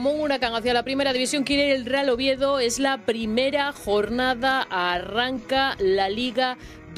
como un huracán hacia la primera división quiere ir el Real Oviedo. Es la primera jornada, arranca la Liga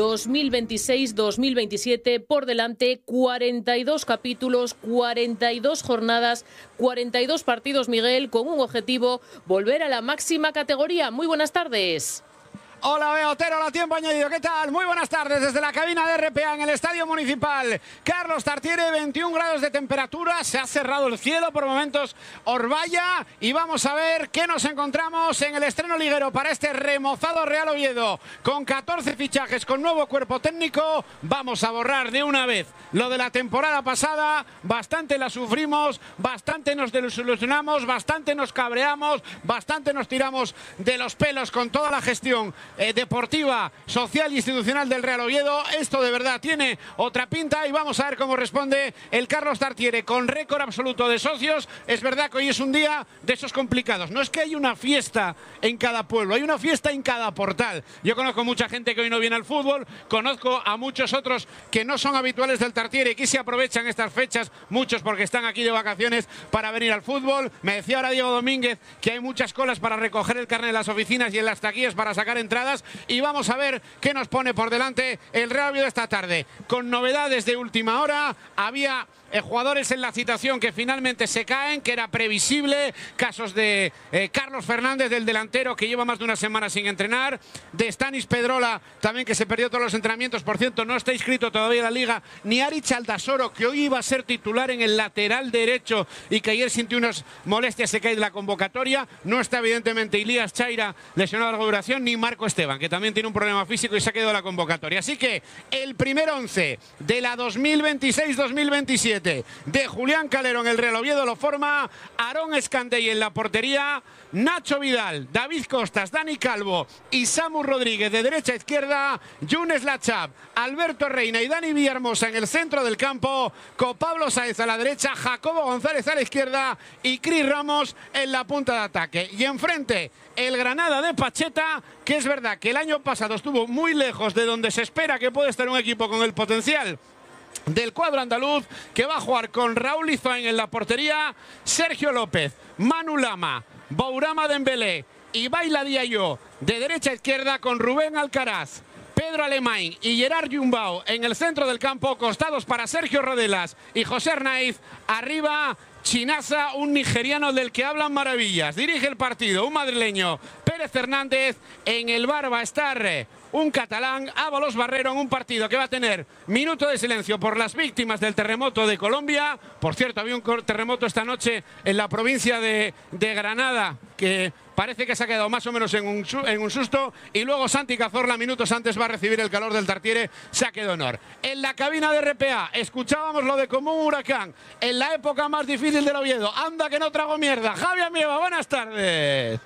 2026-2027, por delante 42 capítulos, 42 jornadas, 42 partidos, Miguel, con un objetivo: volver a la máxima categoría. Muy buenas tardes. Hola, Bea Otero, la tiempo añadido. ¿Qué tal? Muy buenas tardes desde la cabina de RPA en el Estadio Municipal Carlos Tartiere. 21 grados de temperatura, se ha cerrado el cielo por momentos Orballa y vamos a ver qué nos encontramos en el estreno liguero para este remozado Real Oviedo. Con 14 fichajes, con nuevo cuerpo técnico, vamos a borrar de una vez lo de la temporada pasada. Bastante la sufrimos, bastante nos desilusionamos, bastante nos cabreamos, bastante nos tiramos de los pelos con toda la gestión deportiva, social e institucional del Real Oviedo. Esto de verdad tiene otra pinta y vamos a ver cómo responde el Carlos Tartiere con récord absoluto de socios. Es verdad que hoy es un día de esos complicados. No es que hay una fiesta en cada pueblo, hay una fiesta en cada portal. Yo conozco mucha gente que hoy no viene al fútbol, conozco a muchos otros que no son habituales del Tartiere y que se aprovechan estas fechas, muchos porque están aquí de vacaciones, para venir al fútbol. Me decía ahora Diego Domínguez que hay muchas colas para recoger el carnet en las oficinas y en las taquillas para sacar entradas. Y vamos a ver qué nos pone por delante el Real Oviedo esta tarde. Con novedades de última hora, había jugadores en la citación que finalmente se caen, que era previsible. Casos de Carlos Fernández, del delantero, que lleva más de una semana sin entrenar. De Stanis Pedrola, también, que se perdió todos los entrenamientos. Por cierto, no está inscrito todavía en la Liga. Ni Arich Aldasoro, que hoy iba a ser titular en el lateral derecho y que ayer sintió unas molestias, se cae de la convocatoria. No está evidentemente Ilías Chaira, lesionado a larga duración, ni Marco Esteban, que también tiene un problema físico y se ha quedado de la convocatoria. Así que el primer 11 de la 2026-2027 de Julián Calero en el Real Oviedo lo forma Aarón Escandell en la portería, Nacho Vidal, David Costas, Dani Calvo y Samu Rodríguez de derecha a izquierda, Younes Lachab, Alberto Reina y Dani Villahermosa en el centro del campo, con Pablo Sáez a la derecha, Jacobo González a la izquierda y Cris Ramos en la punta de ataque. Y enfrente el Granada de Pacheta, que es verdad que el año pasado estuvo muy lejos de donde se espera que puede estar un equipo con el potencial del cuadro andaluz, que va a jugar con Raúl Izain en la portería, Sergio López, Manu Lama, Bourama Dembélé y Baila Diallo de derecha a izquierda, con Rubén Alcaraz, Pedro Alemán y Gerard Yumbao en el centro del campo, costados para Sergio Rodelas y José Arnaiz. Arriba Chinaza, un nigeriano del que hablan maravillas. Dirige el partido un madrileño, Pérez Hernández. En el bar va a estar un catalán, Ábalos Barrero, en un partido que va a tener minuto de silencio por las víctimas del terremoto de Colombia. Por cierto, había un terremoto esta noche en la provincia de Granada, que parece que se ha quedado más o menos en un susto. Y luego Santi Cazorla, minutos antes, va a recibir el calor del Tartiere, saque de honor. En la cabina de RPA escuchábamos lo de como un huracán en la época más difícil del Oviedo. Anda que no trago mierda. Javi Amieva, buenas tardes.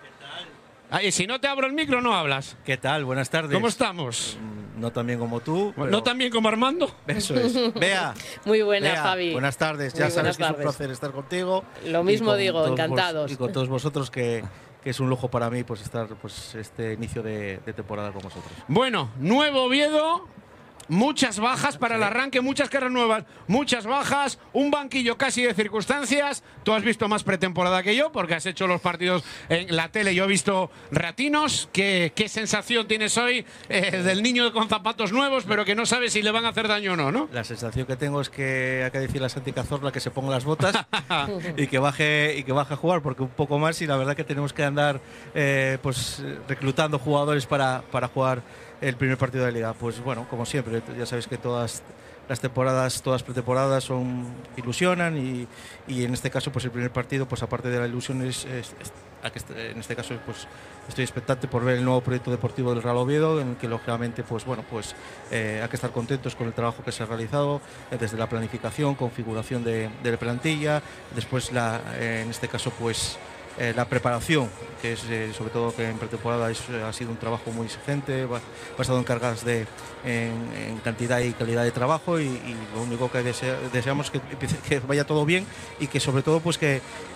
Y si no te abro el micro, no hablas. ¿Qué tal? Buenas tardes. ¿Cómo estamos? No tan bien como tú. Pero... ¿No tan bien como Armando? Eso es. Bea. Muy buenas, Bea, Javi. Buenas tardes. Muy ya sabes buenas que es un tardes. placer estar contigo. Lo mismo digo, encantados. Y con todos vosotros, que es un lujo para mí pues estar este inicio de temporada con vosotros. Bueno, nuevo Oviedo. Muchas bajas para el arranque, muchas caras nuevas, muchas bajas, un banquillo casi de circunstancias. Tú has visto más pretemporada que yo porque has hecho los partidos en la tele. Yo he visto ratinos. ¿Qué sensación tienes hoy del niño con zapatos nuevos, pero que no sabe si le van a hacer daño o no, ¿no? La sensación que tengo es que hay que decirle a Santi Cazorla que se ponga las botas y que baje a jugar, porque un poco más, y la verdad que tenemos que andar reclutando jugadores para jugar el primer partido de Liga. Pues bueno, como siempre, ya sabéis que todas las temporadas, todas pretemporadas ilusionan y en este caso pues el primer partido, pues aparte de la ilusión en este caso pues estoy expectante por ver el nuevo proyecto deportivo del Real Oviedo, en el que lógicamente pues bueno, pues hay que estar contentos con el trabajo que se ha realizado desde la planificación, configuración de la plantilla, después en este caso pues la preparación, que es sobre todo que en pretemporada ha sido un trabajo muy exigente, basado en cargas en cantidad y calidad de trabajo, y lo único que deseamos es que vaya todo bien y que sobre todo pues que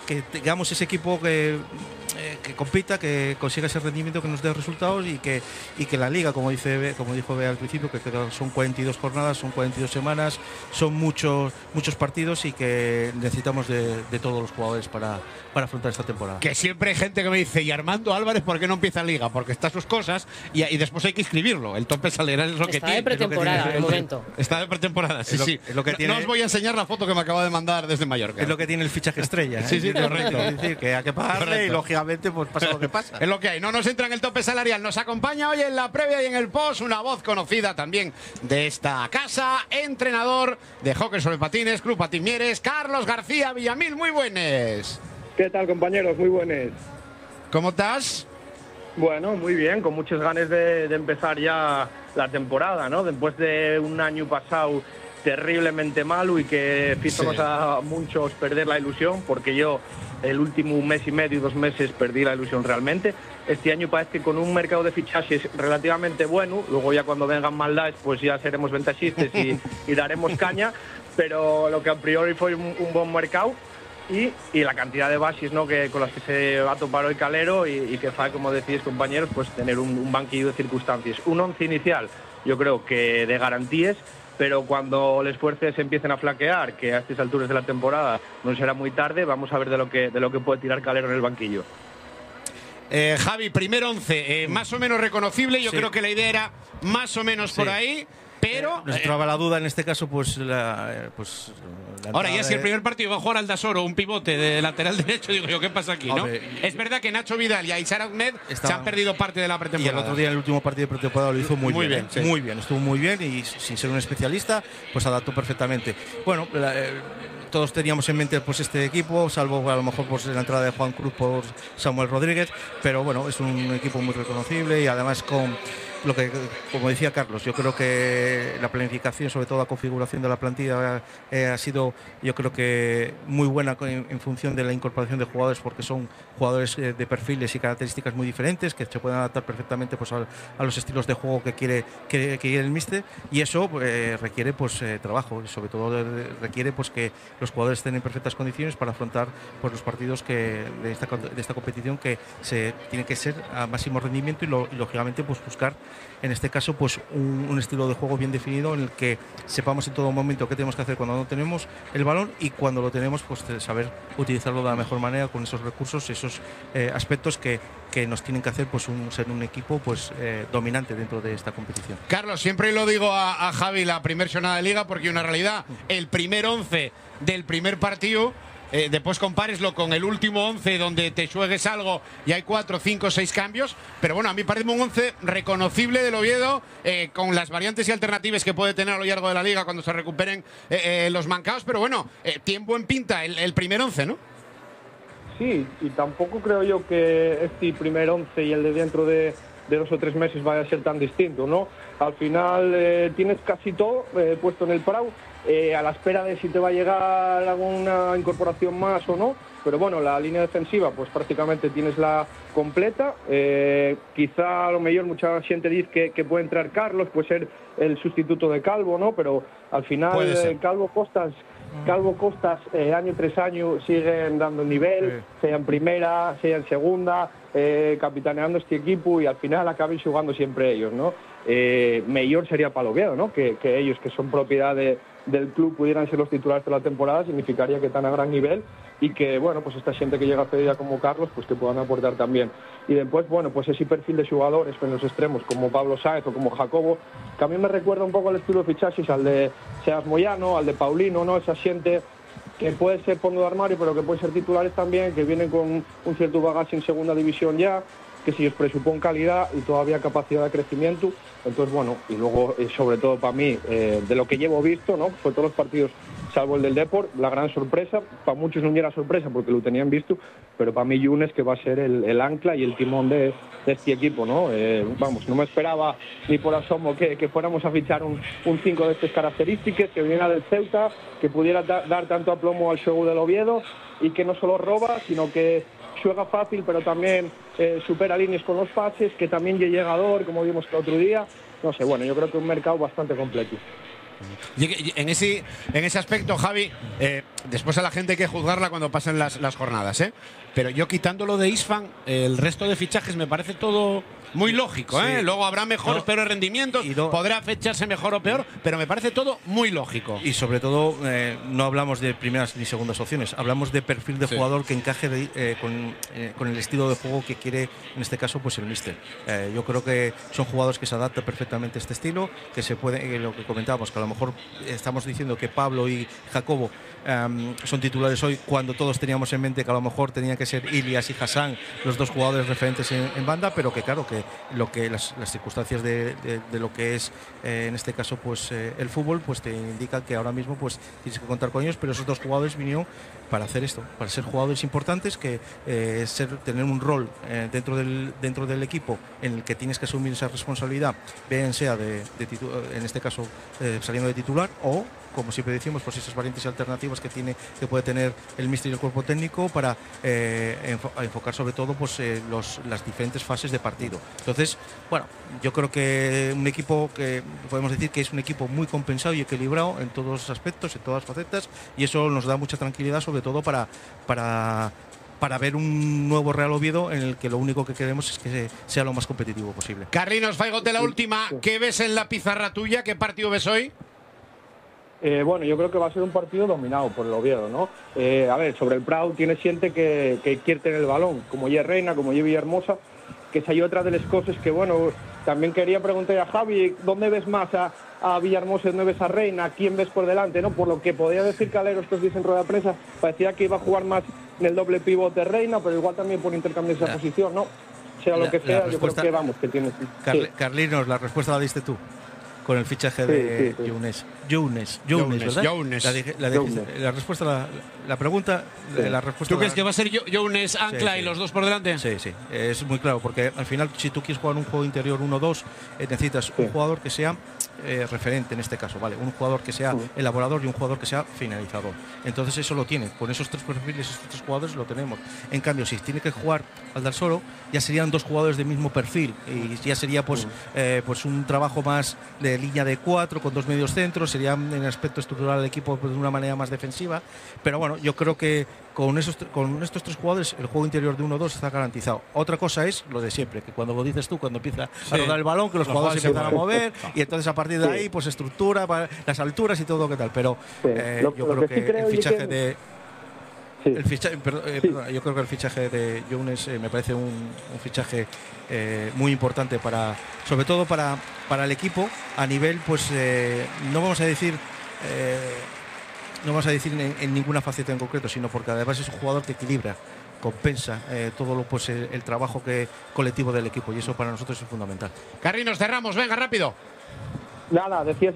que tengamos ese equipo que compita, que consiga ese rendimiento, que nos dé resultados y que la liga, como dijo Bea al principio, que son 42 jornadas, son 42 semanas, son muchos partidos y que necesitamos de todos los jugadores para afrontar esta temporada. Que siempre hay gente que me dice, y Armando Álvarez, ¿por qué no empieza liga? Porque está sus cosas y después hay que inscribirlo. El tope salarial es lo que tiene. Está de pretemporada, de momento. Está de pretemporada, sí. Es lo que tiene, no os voy a enseñar la foto que me acaba de mandar desde Mallorca. Es lo que tiene el fichaje estrella. Sí, correcto. Es decir, que hay que pagarle correcto. Y lógicamente pues pasa lo que pasa. Es lo que hay. No nos entra en el tope salarial. Nos acompaña hoy en la previa y en el post una voz conocida también de esta casa, entrenador de hockey sobre patines, Club Patín Mieres, Carlos García Villamil. Muy buenas. ¿Qué tal, compañeros? Muy buenas. ¿Cómo estás? Bueno, muy bien, con muchas ganas de empezar ya la temporada, ¿no? Después de un año pasado terriblemente malo y que hizo a muchos perder la ilusión, porque yo el último mes y medio, 2 meses, perdí la ilusión realmente. Este año parece que con un mercado de fichajes relativamente bueno, luego ya cuando vengan maldades pues ya seremos ventajistas y daremos caña, pero lo que a priori fue un buen mercado. Y la cantidad de bases, ¿no?, que con las que se va a topar hoy Calero y que fa, como decís, compañeros, pues tener un banquillo de circunstancias. Un 11 inicial, yo creo que de garantías, pero cuando los esfuerzos empiecen a flaquear, que a estas alturas de la temporada no será muy tarde, vamos a ver de lo que puede tirar Calero en el banquillo. Javi, primer 11, más o menos reconocible, yo creo que la idea era más o menos por ahí. Pero nos entraba la duda en este caso, pues ahora ya si el primer partido va a jugar Aldasoro, un pivote de lateral derecho, digo yo, ¿qué pasa aquí? ¿No? Es verdad que Nacho Vidal y Aishar Ahmed se han perdido parte de la pretemporada. Y el otro día, en el último partido de pretemporada, lo hizo muy bien. Muy bien, estuvo muy bien y sin ser un especialista, pues adaptó perfectamente. Bueno, todos teníamos en mente pues este equipo, salvo a lo mejor pues la entrada de Juan Cruz por Samuel Rodríguez, pero bueno, es un equipo muy reconocible y además con lo que, como decía Carlos, yo creo que la planificación, sobre todo la configuración de la plantilla, ha sido, yo creo que muy buena en función de la incorporación de jugadores, porque son jugadores de perfiles y características muy diferentes que se pueden adaptar perfectamente pues a los estilos de juego que quiere el míster, y eso requiere pues trabajo y sobre todo requiere pues que los jugadores estén en perfectas condiciones para afrontar pues los partidos de esta competición, que se tiene que ser a máximo rendimiento y lógicamente pues buscar en este caso pues un estilo de juego bien definido en el que sepamos en todo momento qué tenemos que hacer cuando no tenemos el balón, y cuando lo tenemos pues saber utilizarlo de la mejor manera con esos recursos, esos aspectos que nos tienen que hacer pues ser un equipo pues dominante dentro de esta competición. Carlos, siempre lo digo a Javi la primer jornada de liga, porque una realidad, el primer 11 del primer partido, después compareslo con el último 11 donde te juegues algo y hay 4, 5, 6 cambios, pero bueno, a mí parece un 11 reconocible del Oviedo, con las variantes y alternativas que puede tener a lo largo de la liga cuando se recuperen los mancados, pero bueno, tiene buen pinta el primer 11, ¿no? Sí, y tampoco creo yo que este primer 11 y el de dentro de 2 o 3 meses vaya a ser tan distinto, ¿no? Al final tienes casi todo puesto en el Prau, a la espera de si te va a llegar alguna incorporación más o no, pero bueno, la línea defensiva pues prácticamente tienes la completa. Quizá a lo mejor mucha gente dice que puede entrar Carlos, puede ser el sustituto de Calvo, ¿no? Pero al final Calvo Costas año tras año siguen dando nivel, sea en primera, sea en segunda, capitaneando este equipo, y al final acaben jugando siempre ellos, ¿no? Mejor sería para el Oviedo, ¿no? Que ellos, que son propiedad del club, pudieran ser los titulares de la temporada. Significaría que están a gran nivel y que, bueno, pues esta gente que llega a pedida como Carlos, pues que puedan aportar también. Y después, bueno, pues ese perfil de jugadores en los extremos, como Pablo Sáez o como Jacobo, que a mí me recuerda un poco al estilo de fichajes, al de Seas Moyano, al de Paulino, ¿no? Esa gente que puede ser fondo de armario, pero que puede ser titulares también, que vienen con un cierto bagaje en segunda división ya, que si os presupone calidad y todavía capacidad de crecimiento. Entonces, bueno, y luego, sobre todo para mí, de lo que llevo visto, ¿no? Fue todos los partidos, salvo el del Depor, la gran sorpresa. Para muchos no era sorpresa porque lo tenían visto, pero para mí Yunes, que va a ser el ancla y el timón de este equipo, ¿no? Vamos, no me esperaba ni por asomo que fuéramos a fichar un 5 de estas características, que viniera del Ceuta, que pudiera dar tanto aplomo al juego del Oviedo y que no solo roba, sino que juega fácil, pero también supera líneas con los pases, que también es llegador, como vimos el otro día. No sé, bueno, yo creo que un mercado bastante completo. Y en ese aspecto, Javi, después a la gente hay que juzgarla cuando pasen las jornadas, ¿eh? Pero yo quitándolo de Isfan, el resto de fichajes me parece todo muy lógico, ¿eh? Sí. Luego habrá mejores, peores rendimientos, podrá fecharse mejor o peor, pero me parece todo muy lógico. Y sobre todo, no hablamos de primeras ni segundas opciones, hablamos de perfil de jugador que encaje con el estilo de juego que quiere, en este caso, pues el míster. Yo creo que son jugadores que se adaptan perfectamente a este estilo, que se puede, lo que comentábamos, que a lo mejor estamos diciendo que Pablo y Jacobo son titulares hoy, cuando todos teníamos en mente que a lo mejor tenían que ser Ilias y Hassan los dos jugadores referentes en banda, pero que claro, que las circunstancias de lo que es en este caso pues el fútbol pues te indican que ahora mismo pues tienes que contar con ellos, pero esos dos jugadores vinieron para hacer esto, para ser jugadores importantes, que tener un rol dentro del equipo en el que tienes que asumir esa responsabilidad, bien sea en este caso saliendo de titular, o como siempre decimos, pues esas variantes alternativas que puede tener el míster y el cuerpo técnico para enfocar sobre todo pues las diferentes fases de partido. Entonces, bueno, yo creo que un equipo que podemos decir que es un equipo muy compensado y equilibrado en todos los aspectos, en todas las facetas, y eso nos da mucha tranquilidad, sobre todo para ver un nuevo Real Oviedo en el que lo único que queremos es que sea lo más competitivo posible. Carlinos Faigote, la última. ¿Qué ves en la pizarra tuya? ¿Qué partido ves hoy? Bueno, yo creo que va a ser un partido dominado por el Oviedo, ¿no? A ver, sobre el Prado tiene gente que quiere tener el balón, como ya Reina, como ya Villahermosa, que esa hay otra de las cosas que, bueno, también quería preguntar a Javi, ¿dónde ves más a Villahermosa y dónde ves a Reina? ¿Quién ves por delante, no? Por lo que podía decir Calero estos días en rueda de prensa, parecía que iba a jugar más en el doble pivote Reina, pero igual también por intercambiar esa posición, ¿no? Sea lo que sea, yo creo que vamos, que tienes... Carlinos, la respuesta la diste tú, con el fichaje de Younes. Younes, ¿verdad? Younes. La respuesta, la pregunta, la respuesta. ¿Tú crees que va a ser Younes, Ancla y los dos por delante? Sí, es muy claro, porque al final, si tú quieres jugar un juego interior 1-2, necesitas un jugador que sea referente en este caso, ¿vale? Un jugador que sea elaborador y un jugador que sea finalizador. Entonces eso lo tiene, con esos tres perfiles, esos tres jugadores lo tenemos. En cambio, si tiene que jugar al dar solo, ya serían dos jugadores del mismo perfil y ya sería pues un trabajo más de línea de 4 con dos medios centros, sería en el aspecto estructural del equipo pues, de una manera más defensiva, pero bueno, yo creo que con estos tres jugadores el juego interior de 1-2 está garantizado. Otra cosa es lo de siempre, que cuando lo dices tú, cuando empieza a rodar el balón, que los jugadores se empiezan a mover y entonces a partir de ahí pues estructura, las alturas y todo, ¿qué tal? Pero yo creo que el fichaje de... yo creo que el fichaje de Younes me parece un fichaje muy importante sobre todo para el equipo a nivel, pues no vamos a decir en ninguna faceta en concreto, sino porque además es un jugador que equilibra, compensa todo el trabajo colectivo del equipo, y eso para nosotros es fundamental. Carlinos, cerramos, venga, rápido. Nada, decías